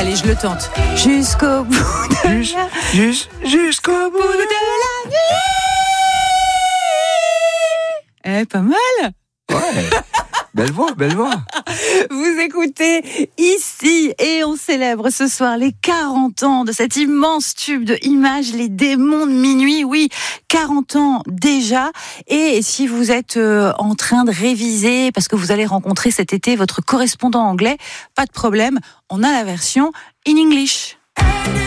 Allez, je le tente. Jusqu'au bout de Jusqu'au bout de la nuit. Pas mal. Ouais. Belle voix. Vous écoutez ici et on célèbre ce soir les 40 ans de cet immense tube de Images, Les Démons de Minuit. Oui, 40 ans déjà. Et si vous êtes en train de réviser parce que vous allez rencontrer cet été votre correspondant anglais, pas de problème, on a la version in English.